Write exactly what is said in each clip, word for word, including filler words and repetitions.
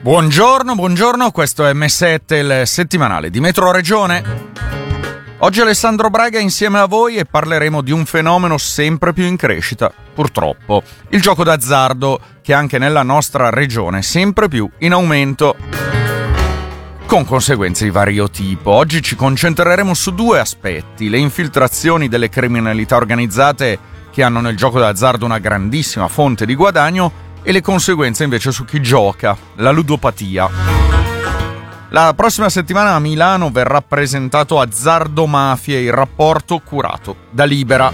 Buongiorno, buongiorno, questo è M sette, il settimanale di Metro Regione. Oggi Alessandro Braga insieme a voi e parleremo di un fenomeno sempre più in crescita, purtroppo. Il gioco d'azzardo, che anche nella nostra regione è sempre più in aumento, con conseguenze di vario tipo. Oggi ci concentreremo su due aspetti: le infiltrazioni delle criminalità organizzate che hanno nel gioco d'azzardo una grandissima fonte di guadagno e le conseguenze invece su chi gioca, la ludopatia. La prossima settimana a Milano verrà presentato Azzardo Mafie, il rapporto curato da Libera.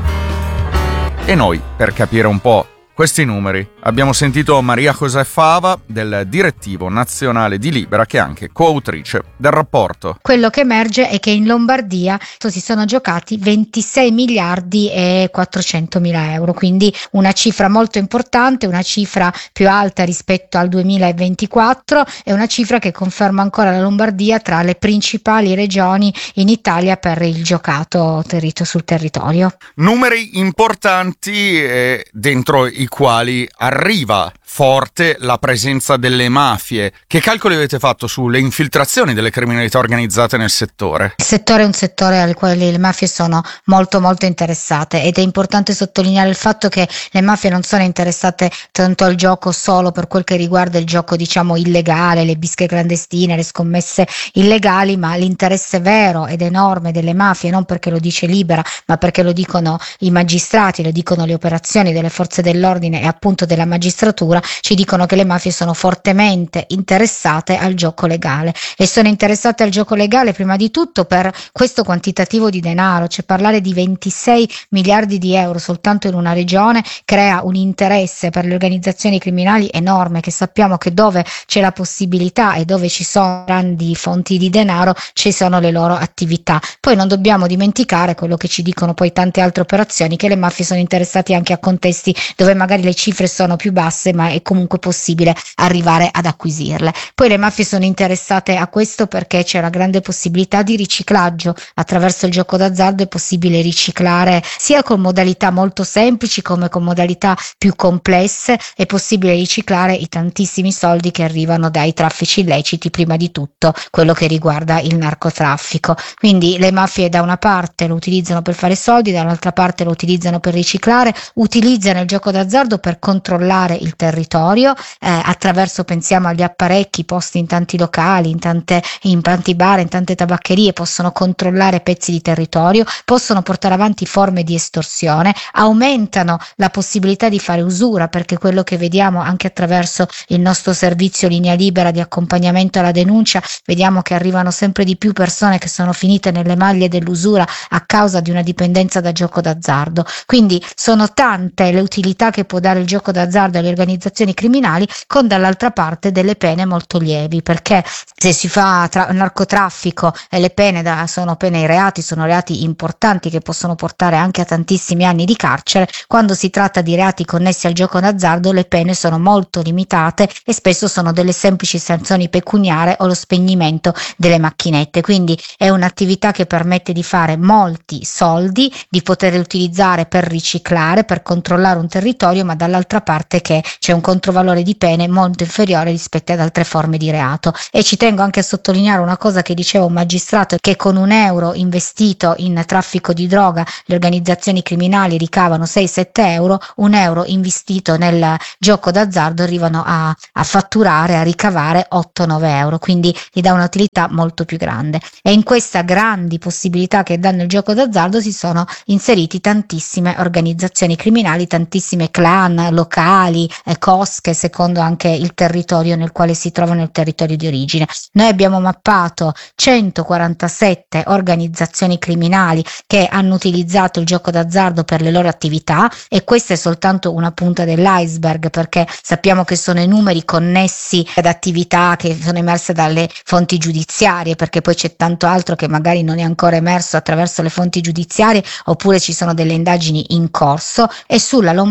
E noi, per capire un po' questi numeri, abbiamo sentito Maria José Fava, del direttivo nazionale di Libera, che è anche coautrice del rapporto. Quello che emerge è che in Lombardia si sono giocati ventisei miliardi e quattrocentomila euro, quindi una cifra molto importante, una cifra più alta rispetto al duemilaventiquattro e una cifra che conferma ancora la Lombardia tra le principali regioni in Italia per il giocato territo sul territorio. Numeri importanti eh, dentro i quali arriva forte la presenza delle mafie. Che calcoli avete fatto sulle infiltrazioni delle criminalità organizzate nel settore? Il settore è un settore al quale le mafie sono molto molto interessate, ed è importante sottolineare il fatto che le mafie non sono interessate tanto al gioco solo per quel che riguarda il gioco diciamo illegale, le bische clandestine, le scommesse illegali, ma l'interesse vero ed enorme delle mafie, non perché lo dice Libera ma perché lo dicono i magistrati, lo dicono le operazioni delle forze dell'ordine e appunto della magistratura, ci dicono che le mafie sono fortemente interessate al gioco legale, e sono interessate al gioco legale prima di tutto per questo quantitativo di denaro. Cioè parlare di ventisei miliardi di euro soltanto in una regione crea un interesse per le organizzazioni criminali enorme, che sappiamo che dove c'è la possibilità e dove ci sono grandi fonti di denaro ci sono le loro attività. Poi non dobbiamo dimenticare quello che ci dicono poi tante altre operazioni, che le mafie sono interessate anche a contesti dove magari le cifre sono più basse, ma è comunque possibile arrivare ad acquisirle. Poi le mafie sono interessate a questo perché c'è una grande possibilità di riciclaggio. Attraverso il gioco d'azzardo è possibile riciclare sia con modalità molto semplici come con modalità più complesse. È possibile riciclare i tantissimi soldi che arrivano dai traffici illeciti, prima di tutto quello che riguarda il narcotraffico. Quindi le mafie da una parte lo utilizzano per fare soldi, dall'altra parte lo utilizzano per riciclare, utilizzano il gioco d'azzardo per controllare il territorio eh, attraverso, pensiamo agli apparecchi posti in tanti locali, in tante in tanti bar, in tante tabaccherie, possono controllare pezzi di territorio, possono portare avanti forme di estorsione, aumentano la possibilità di fare usura, perché quello che vediamo anche attraverso il nostro servizio Linea Libera di accompagnamento alla denuncia, vediamo che arrivano sempre di più persone che sono finite nelle maglie dell'usura a causa di una dipendenza da gioco d'azzardo. Quindi sono tante le utilità che può dare il gioco d'azzardo alle organizzazioni criminali, con dall'altra parte delle pene molto lievi, perché se si fa tra- narcotraffico e le pene da, sono pene, i reati sono reati importanti che possono portare anche a tantissimi anni di carcere, quando si tratta di reati connessi al gioco d'azzardo le pene sono molto limitate e spesso sono delle semplici sanzioni pecuniarie o lo spegnimento delle macchinette. Quindi è un'attività che permette di fare molti soldi, di poter utilizzare per riciclare, per controllare un territorio, ma dall'altra parte che c'è un controvalore di pene molto inferiore rispetto ad altre forme di reato. E ci tengo anche a sottolineare una cosa che diceva un magistrato, che con un euro investito in traffico di droga le organizzazioni criminali ricavano sei sette euro, un euro investito nel gioco d'azzardo arrivano a, a fatturare, a ricavare otto nove euro, quindi gli dà un'utilità molto più grande. E in questa grandi possibilità che danno il gioco d'azzardo si sono inseriti tantissime organizzazioni criminali, tantissime clan locali, eh, cosche, secondo anche il territorio nel quale si trovano, il territorio di origine. Noi abbiamo mappato centoquarantasette organizzazioni criminali che hanno utilizzato il gioco d'azzardo per le loro attività, e questa è soltanto una punta dell'iceberg, perché sappiamo che sono i numeri connessi ad attività che sono emerse dalle fonti giudiziarie, perché poi c'è tanto altro che magari non è ancora emerso attraverso le fonti giudiziarie, oppure ci sono delle indagini in corso. E sulla Lombardia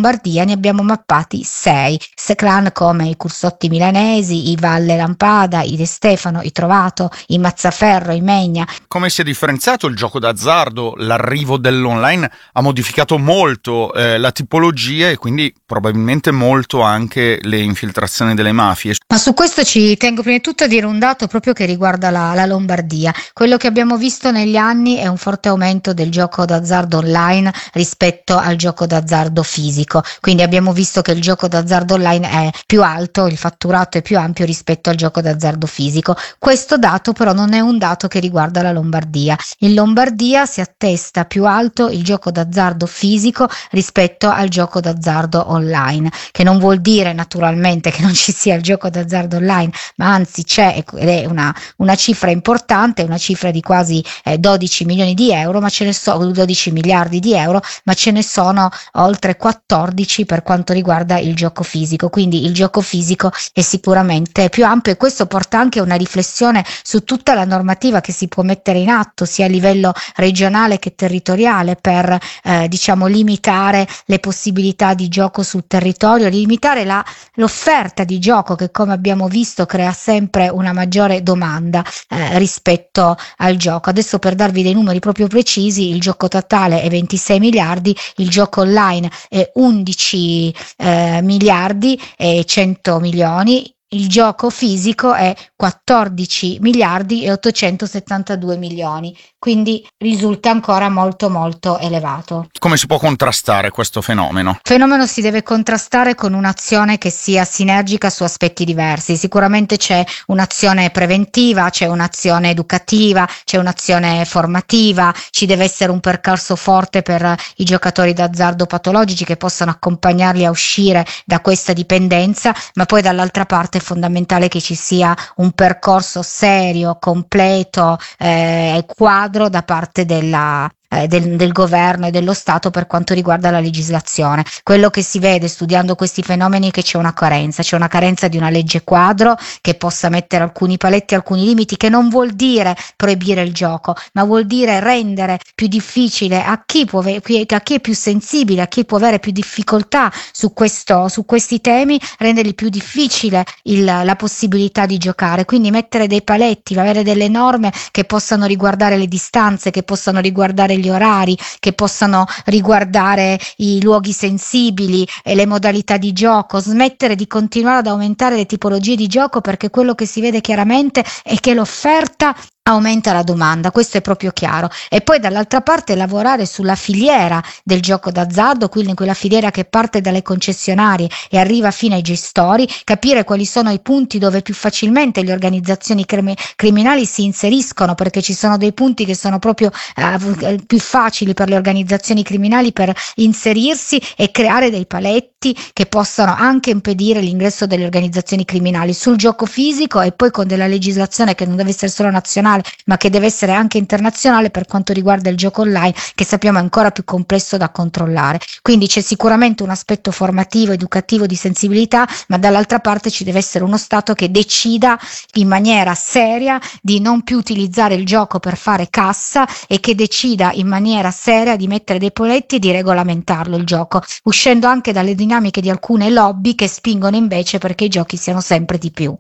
Lombardia ne abbiamo mappati sei, se clan come i Cursotti Milanesi, i Valle Lampada, i De Stefano, i Trovato, i Mazzaferro, i Megna. Come si è differenziato il gioco d'azzardo? L'arrivo dell'online ha modificato molto eh, la tipologia e quindi probabilmente molto anche le infiltrazioni delle mafie. Ma su questo ci tengo prima di tutto a dire un dato proprio che riguarda la, la Lombardia. Quello che abbiamo visto negli anni è un forte aumento del gioco d'azzardo online rispetto al gioco d'azzardo fisico, quindi abbiamo visto che il gioco d'azzardo online è più alto, il fatturato è più ampio rispetto al gioco d'azzardo fisico. Questo dato però non è un dato che riguarda la Lombardia. In Lombardia si attesta più alto il gioco d'azzardo fisico rispetto al gioco d'azzardo online, che non vuol dire naturalmente che non ci sia il gioco d'azzardo online, ma anzi c'è ed è una, una cifra importante, una cifra di quasi eh, dodici milioni di euro, ma ce ne sono dodici miliardi di euro, ma ce ne sono oltre quattordici per quanto riguarda il gioco fisico, quindi il gioco fisico è sicuramente più ampio e questo porta anche a una riflessione su tutta la normativa che si può mettere in atto sia a livello regionale che territoriale per eh, diciamo limitare le possibilità di gioco sul territorio, limitare la, l'offerta di gioco che come abbiamo visto crea sempre una maggiore domanda eh, rispetto al gioco. Adesso per darvi dei numeri proprio precisi, il gioco totale è ventisei miliardi, il gioco online è undici eh, miliardi e cento milioni, il gioco fisico è quattordici miliardi e ottocentosettantadue milioni, quindi risulta ancora molto molto elevato. Come si può contrastare questo fenomeno? Il fenomeno si deve contrastare con un'azione che sia sinergica su aspetti diversi. Sicuramente c'è un'azione preventiva, c'è un'azione educativa, c'è un'azione formativa, ci deve essere un percorso forte per i giocatori d'azzardo patologici che possano accompagnarli a uscire da questa dipendenza, ma poi dall'altra parte è fondamentale che ci sia un percorso serio, completo e eh, quadro da parte della eh, del, del governo e dello Stato per quanto riguarda la legislazione. Quello che si vede studiando questi fenomeni è che c'è una carenza, c'è una carenza di una legge quadro che possa mettere alcuni paletti, alcuni limiti, che non vuol dire proibire il gioco, ma vuol dire rendere più difficile a chi può, a chi è più sensibile, a chi può avere più difficoltà su questo, su questi temi, rendergli più difficile il, la possibilità di giocare, quindi mettere dei paletti, avere delle norme che possano riguardare le distanze, che possano riguardare gli orari, che possano riguardare i luoghi sensibili e le modalità di gioco, smettere di continuare ad aumentare le tipologie di gioco, perché quello che si vede chiaramente è che l'offerta aumenta la domanda, questo è proprio chiaro. E poi dall'altra parte lavorare sulla filiera del gioco d'azzardo, quindi in quella filiera che parte dalle concessionarie e arriva fino ai gestori, capire quali sono i punti dove più facilmente le organizzazioni crimi- criminali si inseriscono, perché ci sono dei punti che sono proprio eh, più facili per le organizzazioni criminali per inserirsi e creare dei paletti che possano anche impedire l'ingresso delle organizzazioni criminali sul gioco fisico, e poi con della legislazione che non deve essere solo nazionale ma che deve essere anche internazionale per quanto riguarda il gioco online, che sappiamo è ancora più complesso da controllare. Quindi c'è sicuramente un aspetto formativo, educativo, di sensibilità, ma dall'altra parte ci deve essere uno Stato che decida in maniera seria di non più utilizzare il gioco per fare cassa e che decida in maniera seria di mettere dei paletti e di regolamentarlo il gioco, uscendo anche dalle dinamiche di alcune lobby che spingono invece perché i giochi siano sempre di più.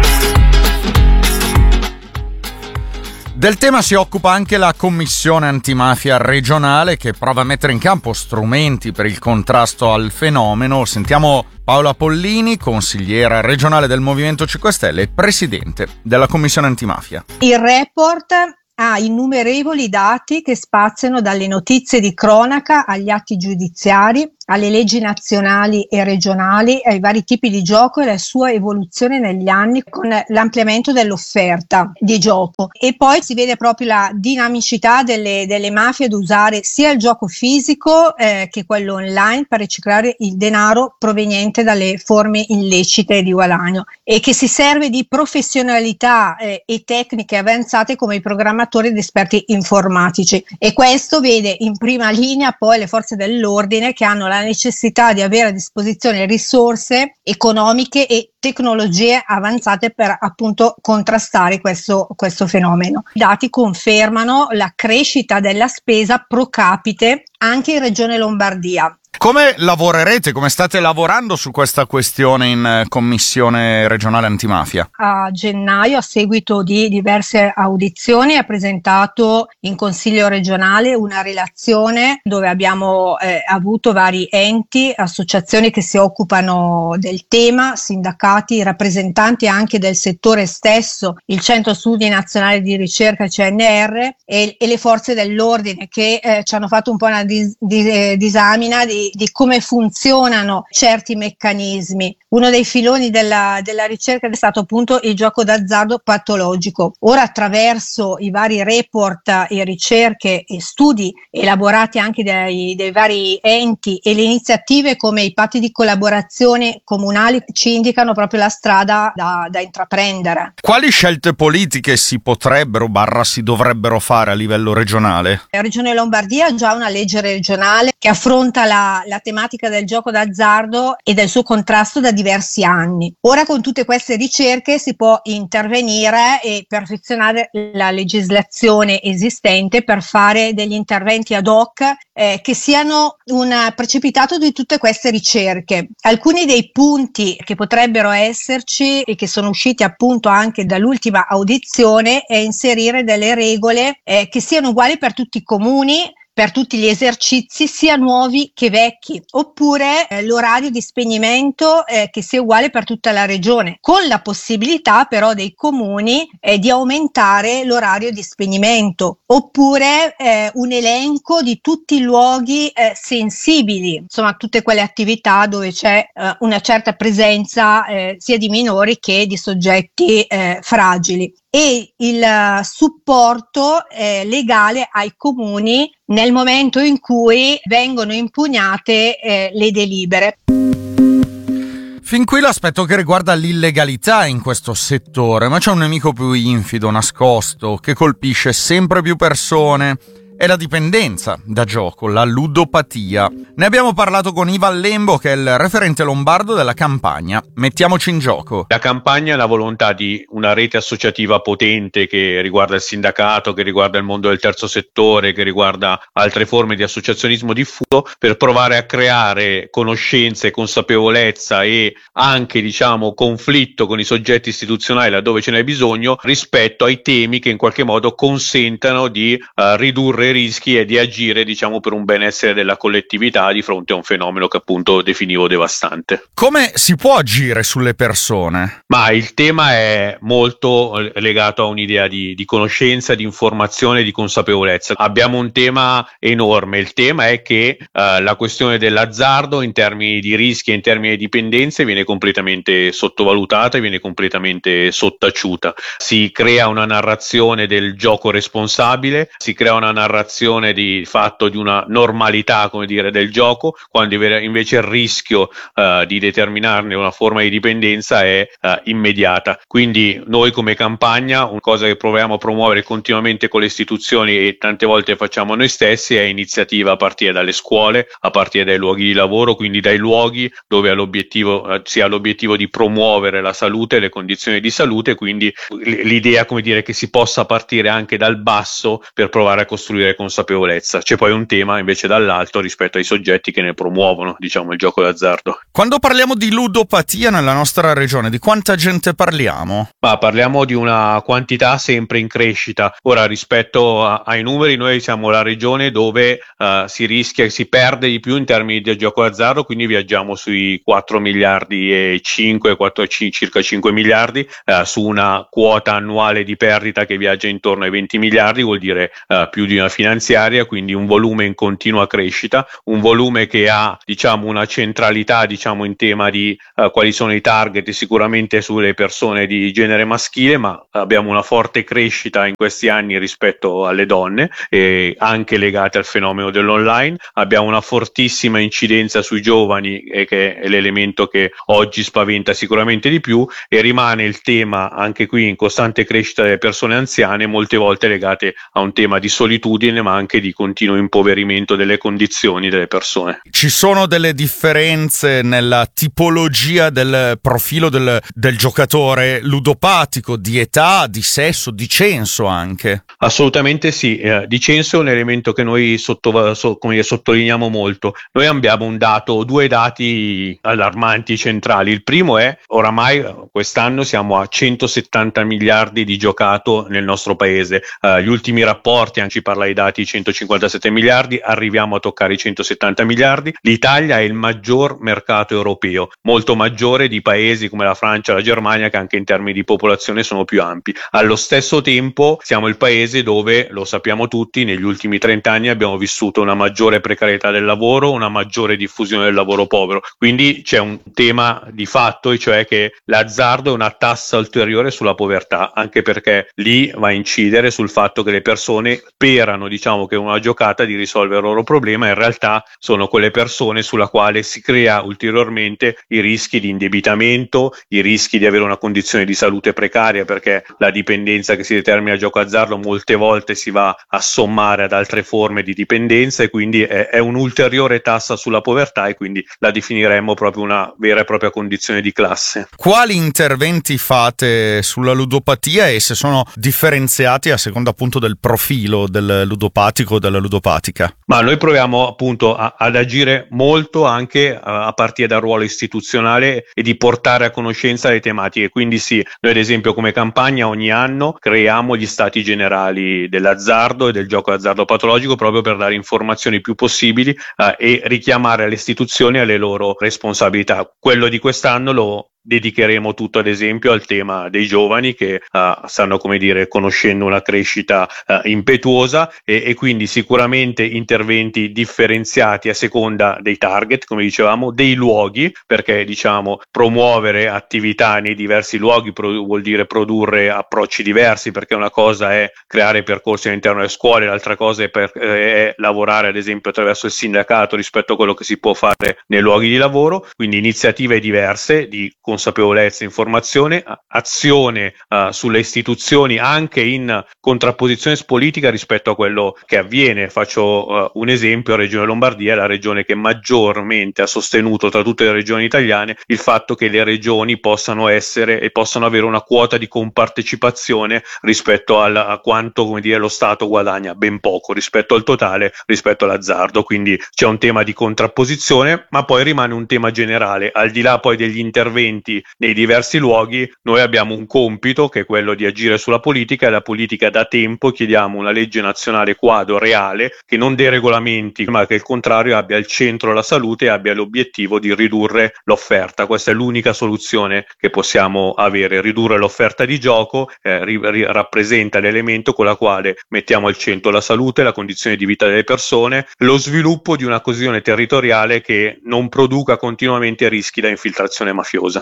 Del tema si occupa anche la Commissione Antimafia regionale, che prova a mettere in campo strumenti per il contrasto al fenomeno. Sentiamo Paola Pollini, consigliera regionale del Movimento cinque Stelle e presidente della Commissione Antimafia. Il report ha innumerevoli dati che spaziano dalle notizie di cronaca agli atti giudiziari, alle leggi nazionali e regionali, ai vari tipi di gioco e la sua evoluzione negli anni con l'ampliamento dell'offerta di gioco. E poi si vede proprio la dinamicità delle, delle mafie ad usare sia il gioco fisico eh, che quello online per riciclare il denaro proveniente dalle forme illecite di guadagno, e che si serve di professionalità eh, e tecniche avanzate come i programmatori ed esperti informatici. E questo vede in prima linea poi le forze dell'ordine, che hanno la necessità di avere a disposizione risorse economiche e tecnologie avanzate per appunto contrastare questo, questo fenomeno. I dati confermano la crescita della spesa pro capite anche in Regione Lombardia. Come lavorerete, come state lavorando su questa questione in Commissione regionale antimafia? A gennaio, a seguito di diverse audizioni, ha presentato in Consiglio regionale una relazione dove abbiamo eh, avuto vari enti, associazioni che si occupano del tema, sindacati, rappresentanti anche del settore stesso, il Centro Studi Nazionale di Ricerca C N R e, e le forze dell'ordine che eh, ci hanno fatto un po' una dis, di, eh, disamina di di come funzionano certi meccanismi. Uno dei filoni della, della ricerca è stato appunto il gioco d'azzardo patologico. Ora, attraverso i vari report e ricerche e studi elaborati anche dai, dai vari enti e le iniziative come i patti di collaborazione comunali ci indicano proprio la strada da, da intraprendere. Quali scelte politiche si potrebbero barra si dovrebbero fare a livello regionale? La Regione Lombardia ha già una legge regionale che affronta la la tematica del gioco d'azzardo e del suo contrasto da diversi anni. Ora, con tutte queste ricerche si può intervenire e perfezionare la legislazione esistente per fare degli interventi ad hoc eh, che siano un precipitato di tutte queste ricerche. Alcuni dei punti che potrebbero esserci e che sono usciti appunto anche dall'ultima audizione è inserire delle regole eh, che siano uguali per tutti i comuni, per tutti gli esercizi, sia nuovi che vecchi, oppure eh, l'orario di spegnimento eh, che sia uguale per tutta la regione, con la possibilità però dei comuni eh, di aumentare l'orario di spegnimento, oppure eh, un elenco di tutti i luoghi eh, sensibili, insomma tutte quelle attività dove c'è eh, una certa presenza eh, sia di minori che di soggetti eh, fragili, e il uh, supporto eh, legale ai comuni nel momento in cui vengono impugnate eh, le delibere. Fin qui l'aspetto che riguarda l'illegalità in questo settore, ma c'è un nemico più infido, nascosto, che colpisce sempre più persone. È la dipendenza da gioco, la ludopatia. Ne abbiamo parlato con Ivan Lembo, che è il referente lombardo della Campagna. Mettiamoci in gioco. La Campagna ha la volontà di una rete associativa potente che riguarda il sindacato, che riguarda il mondo del terzo settore, che riguarda altre forme di associazionismo diffuso, per provare a creare conoscenza e consapevolezza e anche, diciamo, conflitto con i soggetti istituzionali laddove ce n'è bisogno rispetto ai temi che in qualche modo consentano di uh, ridurre rischi e di agire, diciamo, per un benessere della collettività di fronte a un fenomeno che appunto definivo devastante. Come si può agire sulle persone? Ma il tema è molto legato a un'idea di, di conoscenza, di informazione, di consapevolezza. Abbiamo un tema enorme. Il tema è che uh, la questione dell'azzardo in termini di rischi e in termini di dipendenze viene completamente sottovalutata e viene completamente sottaciuta. Si crea una narrazione del gioco responsabile, si crea una narrazione di fatto di una normalità, come dire, del gioco, quando invece il rischio uh, di determinarne una forma di dipendenza è uh, immediata. Quindi noi come Campagna, una cosa che proviamo a promuovere continuamente con le istituzioni e tante volte facciamo noi stessi, è iniziativa a partire dalle scuole, a partire dai luoghi di lavoro, quindi dai luoghi dove l'obiettivo, uh, si ha l'obiettivo di promuovere la salute e le condizioni di salute, quindi l'idea, come dire, che si possa partire anche dal basso per provare a costruire consapevolezza. C'è poi un tema invece dall'alto rispetto ai soggetti che ne promuovono, diciamo, il gioco d'azzardo. Quando parliamo di ludopatia nella nostra regione, di quanta gente parliamo? Ma parliamo di una quantità sempre in crescita. Ora, rispetto a, ai numeri, noi siamo la regione dove uh, si rischia e si perde di più in termini di gioco d'azzardo, quindi viaggiamo sui quattro miliardi e cinque, quattro, circa cinque miliardi, uh, su una quota annuale di perdita che viaggia intorno ai venti miliardi, vuol dire uh, più di una finanziaria, quindi un volume in continua crescita, un volume che ha, diciamo, una centralità, diciamo, in tema di uh, quali sono i target, sicuramente sulle persone di genere maschile, ma abbiamo una forte crescita in questi anni rispetto alle donne, e anche legate al fenomeno dell'online. Abbiamo una fortissima incidenza sui giovani, e che è l'elemento che oggi spaventa sicuramente di più, e rimane il tema, anche qui in costante crescita, delle persone anziane, molte volte legate a un tema di solitudine abitudine, ma anche di continuo impoverimento delle condizioni delle persone. Ci sono delle differenze nella tipologia del profilo del, del giocatore ludopatico, di età, di sesso, di censo anche? Assolutamente sì, eh, di censo è un elemento che noi sotto, so, come dire, sottolineiamo molto. Noi abbiamo un dato, due dati allarmanti centrali. Il primo è, oramai quest'anno siamo a centosettanta miliardi di giocato nel nostro paese. Uh, gli ultimi rapporti, anche ci parla i dati centocinquantasette miliardi, arriviamo a toccare i centosettanta miliardi. L'Italia è il maggior mercato europeo, molto maggiore di paesi come la Francia, la Germania, che anche in termini di popolazione sono più ampi. Allo stesso tempo siamo il paese dove, lo sappiamo tutti, negli ultimi trenta anni abbiamo vissuto una maggiore precarietà del lavoro, una maggiore diffusione del lavoro povero. Quindi c'è un tema di fatto, cioè che l'azzardo è una tassa ulteriore sulla povertà, anche perché lì va a incidere sul fatto che le persone sperano, diciamo, che una giocata di risolvere il loro problema, in realtà sono quelle persone sulla quale si crea ulteriormente i rischi di indebitamento, i rischi di avere una condizione di salute precaria, perché la dipendenza che si determina al gioco azzardo molte volte si va a sommare ad altre forme di dipendenza, e quindi è, è un'ulteriore tassa sulla povertà, e quindi la definiremmo proprio una vera e propria condizione di classe. Quali interventi fate sulla ludopatia e se sono differenziati a seconda appunto del profilo del ludopatico o della ludopatica? Ma noi proviamo appunto a, ad agire molto anche a, a partire dal ruolo istituzionale e di portare a conoscenza le tematiche. Quindi sì, noi ad esempio come campagna ogni anno creiamo gli stati generali dell'azzardo e del gioco d'azzardo patologico, proprio per dare informazioni più possibili eh, e richiamare le istituzioni alle loro responsabilità. Quello di quest'anno lo dedicheremo tutto ad esempio al tema dei giovani che uh, stanno, come dire, conoscendo una crescita uh, impetuosa e, e quindi sicuramente interventi differenziati a seconda dei target, come dicevamo, dei luoghi, perché diciamo promuovere attività nei diversi luoghi pro- vuol dire produrre approcci diversi, perché una cosa è creare percorsi all'interno delle scuole, l'altra cosa è, per, eh, è lavorare ad esempio attraverso il sindacato rispetto a quello che si può fare nei luoghi di lavoro, quindi iniziative diverse di consapevolezza, informazione, azione uh, sulle istituzioni anche in contrapposizione politica rispetto a quello che avviene. Faccio uh, un esempio: la Regione Lombardia è la regione che maggiormente ha sostenuto tra tutte le regioni italiane il fatto che le regioni possano essere e possano avere una quota di compartecipazione rispetto al, a quanto, come dire, lo Stato guadagna, ben poco rispetto al totale, rispetto all'azzardo. Quindi c'è un tema di contrapposizione, ma poi rimane un tema generale. Al di là poi degli interventi nei diversi luoghi, noi abbiamo un compito che è quello di agire sulla politica, e la politica da tempo chiediamo una legge nazionale quadro reale che non dei regolamenti, ma che al contrario abbia al centro la salute e abbia l'obiettivo di ridurre l'offerta. Questa è l'unica soluzione che possiamo avere: ridurre l'offerta di gioco eh, ri- ri- rappresenta l'elemento con la quale mettiamo al centro la salute, la condizione di vita delle persone, lo sviluppo di una coesione territoriale che non produca continuamente rischi da infiltrazione mafiosa.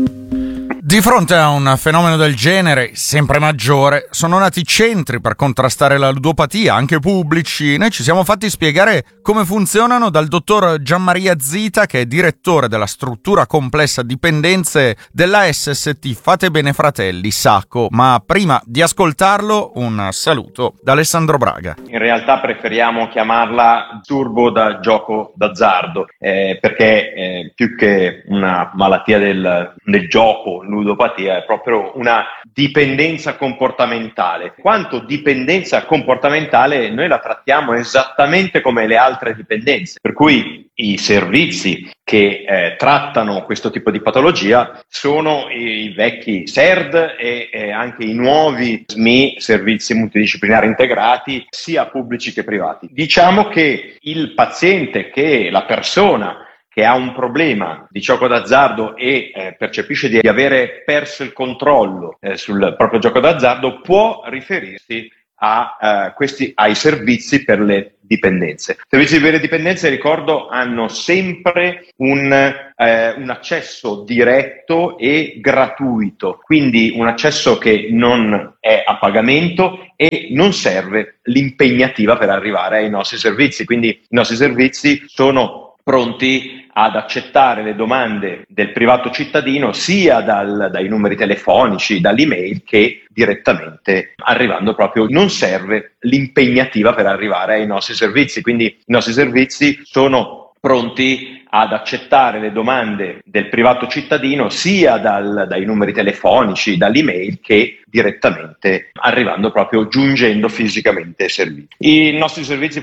Di fronte a un fenomeno del genere, sempre maggiore, sono nati centri per contrastare la ludopatia, anche pubblici. Noi ci siamo fatti spiegare come funzionano dal dottor Gianmaria Zita, che è direttore della struttura complessa dipendenze della S S T Fate Bene Fratelli, Sacco. Ma prima di ascoltarlo, un saluto da Alessandro Braga. In realtà preferiamo chiamarla disturbo da gioco d'azzardo, eh, perché eh, più che una malattia del, del gioco, ludopatia è proprio una dipendenza comportamentale. Quanto dipendenza comportamentale noi la trattiamo esattamente come le altre dipendenze, per cui i servizi che eh, trattano questo tipo di patologia sono i, i vecchi S E R D e eh, anche i nuovi S M I, servizi multidisciplinari integrati, sia pubblici che privati. Diciamo che il paziente, che la persona che ha un problema di gioco d'azzardo e eh, percepisce di avere perso il controllo eh, sul proprio gioco d'azzardo, può riferirsi a eh, questi ai servizi per le dipendenze. I servizi per le dipendenze, ricordo, hanno sempre un, eh, un accesso diretto e gratuito, quindi un accesso che non è a pagamento e non serve l'impegnativa per arrivare ai nostri servizi. Quindi i nostri servizi sono pronti ad accettare le domande del privato cittadino sia dal, dai numeri telefonici, dall'email, che direttamente arrivando proprio. Non serve l'impegnativa per arrivare ai nostri servizi, quindi i nostri servizi sono pronti ad accettare le domande del privato cittadino sia dal, dai numeri telefonici, dall'email, che direttamente arrivando proprio giungendo fisicamente ai servizi. I nostri servizi